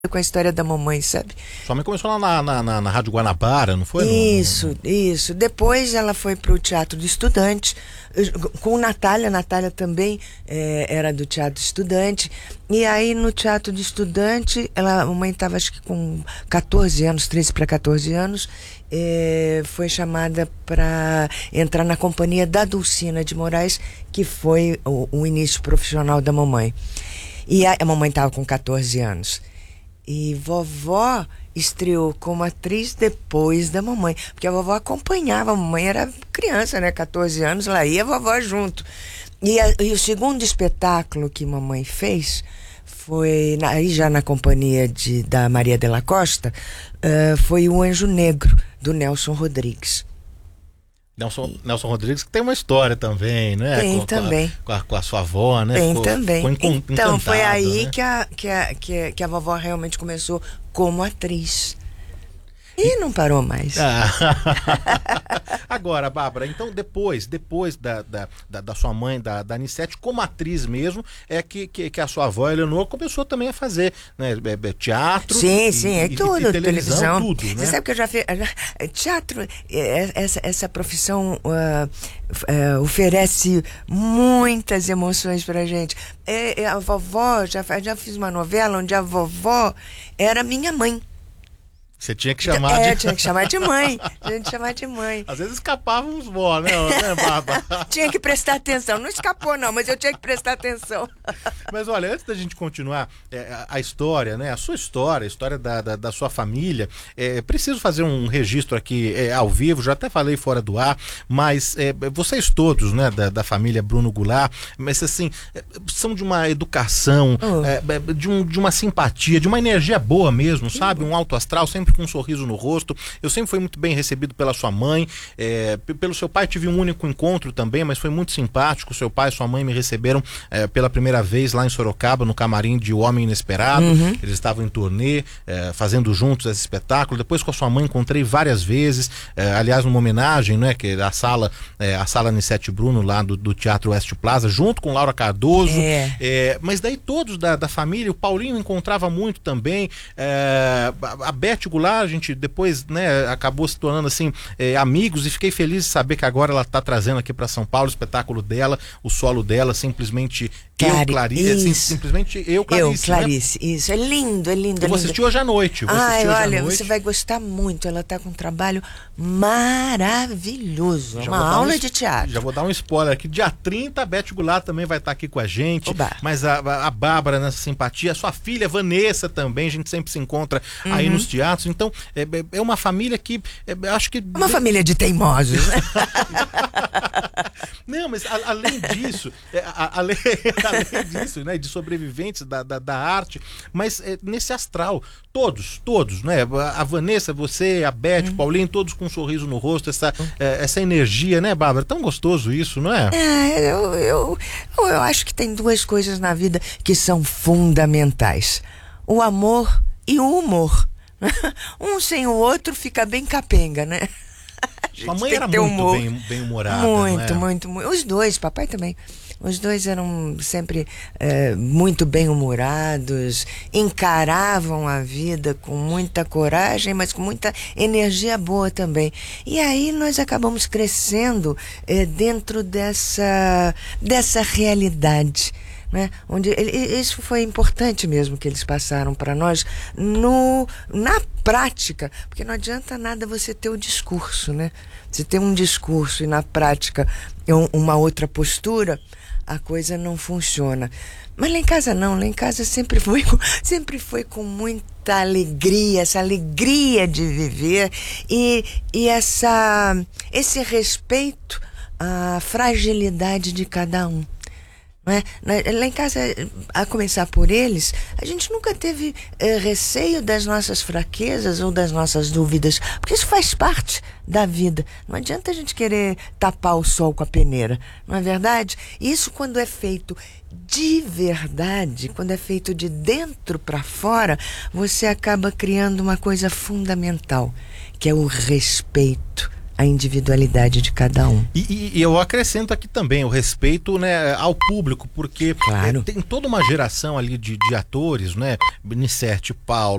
com a história da mamãe, sabe? Sua mãe começou lá na Rádio Guanabara, não foi? Isso. Depois ela foi para o Teatro do Estudante, com Natália. Natália também era do Teatro do Estudante. E aí no Teatro do Estudante, a mamãe estava acho que com 14 anos, 13 para 14 anos, foi chamada para entrar na companhia da Dulcina de Moraes, que foi o início profissional da mamãe. E a mamãe estava com 14 anos. E vovó estreou como atriz depois da mamãe, porque a vovó acompanhava, a mamãe era criança, né, 14 anos, lá ia a vovó junto. E o segundo espetáculo que mamãe fez foi, aí já na companhia da Maria de la Costa, foi O Anjo Negro, do Nelson Rodrigues. Nelson Rodrigues, que tem uma história também, né? Tem também. Com a sua avó, né? Tem também. Então, foi aí, né? que a vovó realmente começou como atriz. E não parou mais. Agora, Bárbara, então depois da sua mãe, da Anissete, como atriz mesmo, é que a sua avó, Eleonor, começou também a fazer, né, teatro. Sim, tudo, e televisão, tudo, né? Você sabe que eu já fiz teatro, essa profissão oferece muitas emoções pra gente. A vovó, já fiz uma novela onde a vovó era minha mãe. Você tinha que chamar tinha que chamar de mãe. Às vezes escapavam uns vó, né, Bárbara? Tinha que prestar atenção. Não escapou, não, mas eu tinha que prestar atenção. Mas olha, antes da gente continuar a história, né? A sua história, a história da sua família, preciso fazer um registro aqui ao vivo, já até falei fora do ar, mas vocês todos, né, da família Bruno Goulart, mas assim, são de uma educação, de uma simpatia, de uma energia boa mesmo, sabe? Um alto astral, sempre com um sorriso no rosto. Eu sempre fui muito bem recebido pela sua mãe, pelo seu pai tive um único encontro também, mas foi muito simpático. Seu pai e sua mãe me receberam pela primeira vez lá em Sorocaba, no camarim de O Homem Inesperado. Eles estavam em turnê, fazendo juntos esse espetáculo. Depois com a sua mãe encontrei várias vezes, aliás numa homenagem, né, que a sala Anissete Bruno lá do Teatro Oeste Plaza, junto com Laura Cardoso. Mas daí todos da família, o Paulinho encontrava muito também, a Beth Goulart, a gente depois, né, acabou se tornando assim, amigos, e fiquei feliz de saber que agora ela está trazendo aqui para São Paulo o espetáculo dela, o solo dela, simplesmente simplesmente eu, Clarice, né? Isso, é lindo. Eu vou assistir hoje à noite. Olha, você vai gostar muito, ela tá com um trabalho maravilhoso, uma aula de teatro. Já vou dar um spoiler aqui, dia 30 a Beth Goulart também vai estar aqui com a gente. Oba. Mas a Bárbara nessa simpatia, a sua filha Vanessa também, a gente sempre se encontra aí nos teatros, então é uma família que acho que... Uma família de teimosos, né? Não, mas além disso, além disso, né, de sobreviventes da arte, mas nesse astral, todos, né, a Vanessa, você, a Beth, o Paulinho, todos com um sorriso no rosto, essa energia, né, Bárbara? Tão gostoso isso, não é? Eu acho que tem duas coisas na vida que são fundamentais: o amor e o humor. Um sem o outro fica bem capenga, né? Sua mãe era muito bem-humorada. Muito. Os dois, papai também. Os dois eram sempre muito bem-humorados, encaravam a vida com muita coragem, mas com muita energia boa também. E aí nós acabamos crescendo dentro dessa realidade, né? Onde isso foi importante mesmo que eles passaram para nós na prática, porque não adianta nada você ter o discurso, né? Você ter um discurso e na prática uma outra postura, a coisa não funciona. Mas lá em casa não, lá em casa sempre foi com muita alegria, essa alegria de viver e esse respeito à fragilidade de cada um. Não é? Lá em casa, a começar por eles, a gente nunca teve receio das nossas fraquezas ou das nossas dúvidas, porque isso faz parte da vida. Não adianta a gente querer tapar o sol com a peneira, não é verdade? Isso, quando é feito de verdade, quando é feito de dentro para fora, você acaba criando uma coisa fundamental, que é o respeito a individualidade de cada um. E eu acrescento aqui também o respeito, né, ao público, porque Claro. tem toda uma geração ali de atores, né, Benicete, Paulo,